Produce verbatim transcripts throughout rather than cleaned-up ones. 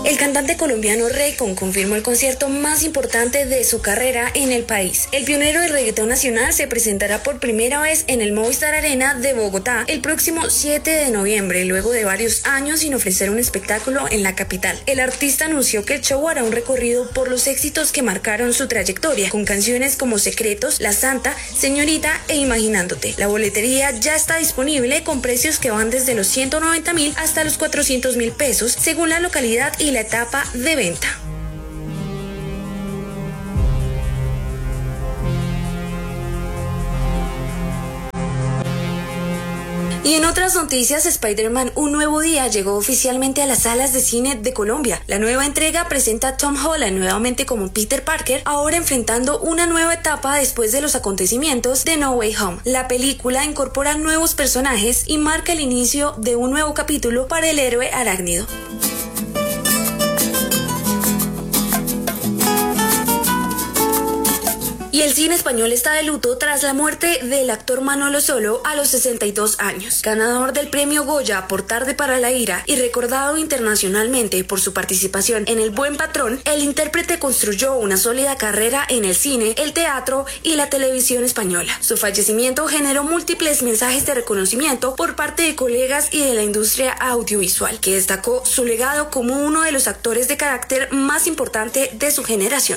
El cantante colombiano Raycon confirmó el concierto más importante de su carrera en el país. El pionero del reggaetón nacional se presentará por primera vez en el Movistar Arena de Bogotá el próximo siete de noviembre, luego de varios años sin ofrecer un espectáculo en la capital. El artista anunció que el show hará un recorrido por los éxitos que marcaron su trayectoria, con canciones como Secretos, La Santa, Señorita e Imaginándote. La boletería ya está disponible con precios que van desde los ciento noventa mil hasta los cuatrocientos mil pesos, según la localidad y la etapa de venta. Y en otras noticias, Spider-Man Un Nuevo Día llegó oficialmente a las salas de cine de Colombia. La nueva entrega presenta a Tom Holland nuevamente como Peter Parker, ahora enfrentando una nueva etapa después de los acontecimientos de No Way Home. La película incorpora nuevos personajes y marca el inicio de un nuevo capítulo para el héroe arácnido. Y el cine español está de luto tras la muerte del actor Manolo Solo a los sesenta y dos años. Ganador del premio Goya por Tarde para la Ira y recordado internacionalmente por su participación en El Buen Patrón, el intérprete construyó una sólida carrera en el cine, el teatro y la televisión española. Su fallecimiento generó múltiples mensajes de reconocimiento por parte de colegas y de la industria audiovisual, que destacó su legado como uno de los actores de carácter más importante de su generación.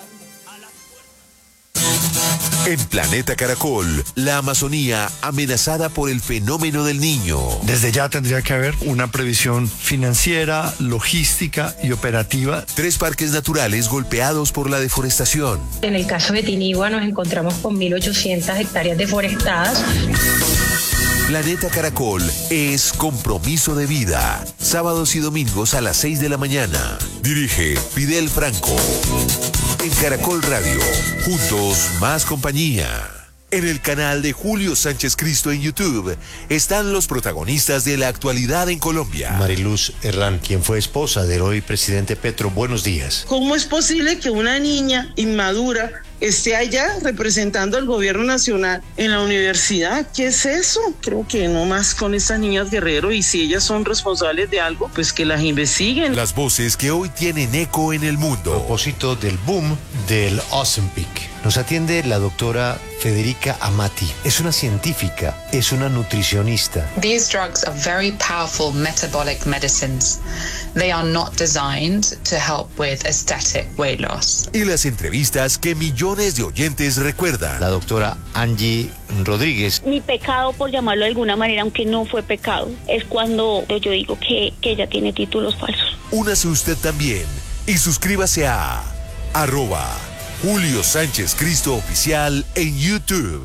En Planeta Caracol, la Amazonía amenazada por el fenómeno del Niño. Desde ya tendría que haber una previsión financiera, logística y operativa. Tres parques naturales golpeados por la deforestación. En el caso de Tinigua nos encontramos con mil ochocientas hectáreas deforestadas. Planeta Caracol es compromiso de vida. Sábados y domingos a las seis de la mañana. Dirige Fidel Franco. En Caracol Radio, juntos más compañía. En el canal de Julio Sánchez Cristo en YouTube están los protagonistas de la actualidad en Colombia. Mariluz Herrán, quien fue esposa del hoy presidente Petro, buenos días. ¿Cómo es posible que una niña inmadura esté allá representando al gobierno nacional en la universidad? ¿Qué es eso? Creo que no más con estas niñas Guerrero, y si ellas son responsables de algo, pues que las investiguen. Las voces que hoy tienen eco en el mundo. A propósito del boom del Ozempic, nos atiende la doctora Federica Amati. Es una científica, es una nutricionista. These drugs are very powerful metabolic medicines. They are not designed to help with aesthetic weight loss. Y las entrevistas que millones de oyentes recuerdan. La doctora Angie Rodríguez. Mi pecado, por llamarlo de alguna manera, aunque no fue pecado, es cuando yo digo que, que ella tiene títulos falsos. Únase usted también y suscríbase a arroba Julio Sánchez Cristo Oficial en YouTube.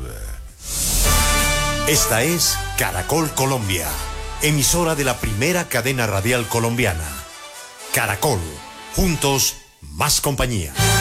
Esta es Caracol Colombia, emisora de la primera cadena radial colombiana. Caracol, juntos más compañía.